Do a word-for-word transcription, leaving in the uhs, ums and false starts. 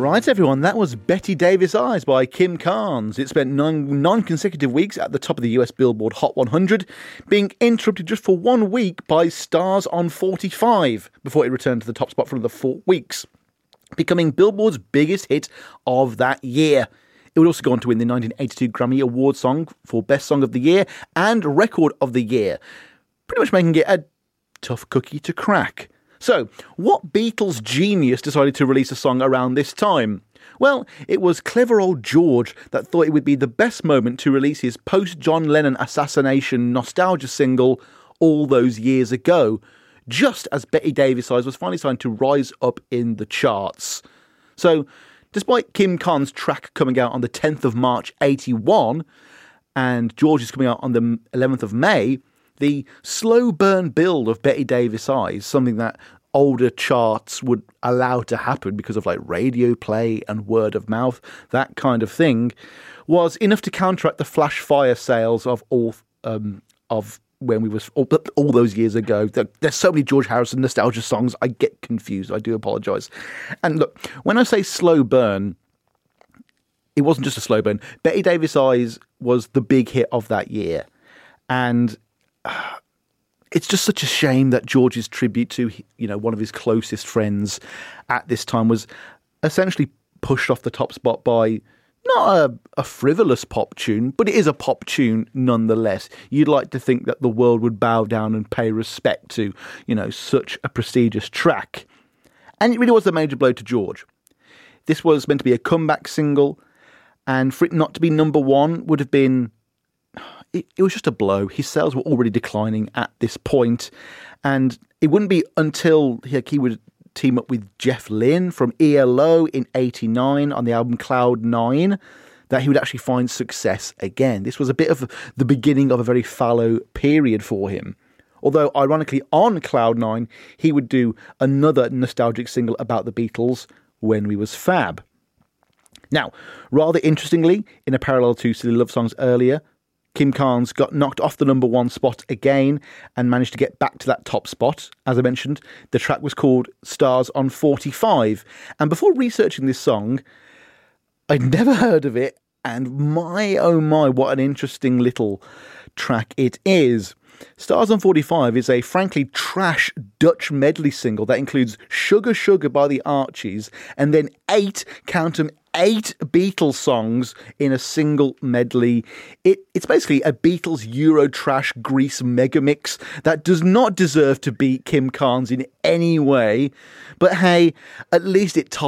Right, everyone, that was Betty Davis Eyes by Kim Carnes. It spent nine non-consecutive weeks at the top of the U S Billboard Hot one hundred, being interrupted just for one week by Stars on forty-five before it returned to the top spot for another four weeks, becoming Billboard's biggest hit of that year. It would also go on to win the nineteen eighty-two Grammy Award song for Best Song of the Year and Record of the Year, pretty much making it a tough cookie to crack. So, what Beatles genius decided to release a song around this time? Well, it was clever old George that thought it would be the best moment to release his post-John Lennon assassination nostalgia single all those years ago, just as Betty Davis Eyes was finally starting to rise up in the charts. So, despite Kim Carnes' track coming out on the tenth of March eighty-one, and George's coming out on the eleventh of May, the slow burn build of Betty Davis Eyes, something that older charts would allow to happen because of like radio play and word of mouth, that kind of thing, was enough to counteract the flash fire sales of all um, of when we was all, all those years ago. There's so many George Harrison nostalgia songs, I get confused. I do apologise. And look, when I say slow burn, it wasn't just a slow burn. Betty Davis Eyes was the big hit of that year, and it's just such a shame that George's tribute to, you know, one of his closest friends at this time was essentially pushed off the top spot by not a, a frivolous pop tune, but it is a pop tune nonetheless. You'd like to think that the world would bow down and pay respect to, you know, such a prestigious track. And it really was a major blow to George. This was meant to be a comeback single, and for it not to be number one would have been... It, it was just a blow. His sales were already declining at this point, and it wouldn't be until he, he would team up with Jeff Lynne from E L O in eighty-nine on the album Cloud Nine that he would actually find success again. This was a bit of the beginning of a very fallow period for him. Although, ironically, on Cloud Nine, he would do another nostalgic single about the Beatles, When We Was Fab. Now, rather interestingly, in a parallel to Silly Love Songs earlier, Kim Carnes got knocked off the number one spot again and managed to get back to that top spot. As I mentioned, the track was called Stars on forty-five. And before researching this song, I'd never heard of it. And my, oh my, what an interesting little track it is. Stars on forty-five is a frankly trash Dutch medley single that includes Sugar Sugar by the Archies and then eight, count 'em, eight Beatles songs in a single medley. It, it's basically a Beatles Euro trash Grease mega mix that does not deserve to beat Kim Carnes in any way. But hey, at least it told